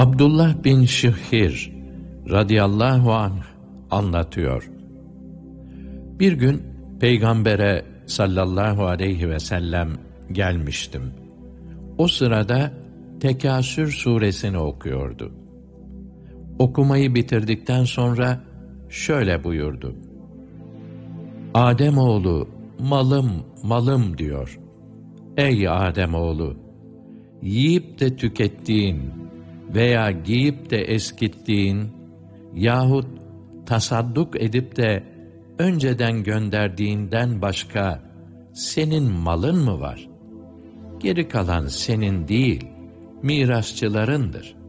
Abdullah bin Şihhir radıyallahu anh anlatıyor. Bir gün Peygamber'e sallallahu aleyhi ve sellem gelmiştim. O sırada Tekâsür suresini okuyordu. Okumayı bitirdikten sonra şöyle buyurdu: Ademoğlu, malım, malım diyor. Ey Ademoğlu! Yiyip de tükettiğin veya giyip de eskittiğin yahut tasadduk edip de önceden gönderdiğinden başka senin malın mı var? Geri kalan senin değil, mirasçılarındır.